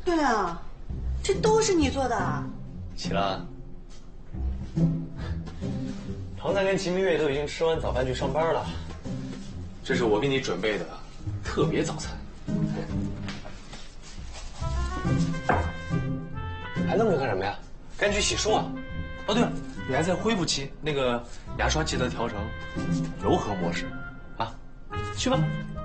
月亮，这都是你做的啊？ 齐了。唐三跟齐明月都已经吃完早饭去上班了，这是我给你准备的特别早餐。还愣着干什么呀？赶紧去洗漱啊！哦，对了，你还在恢复期，那个牙刷记得调成柔和模式，啊，去吧。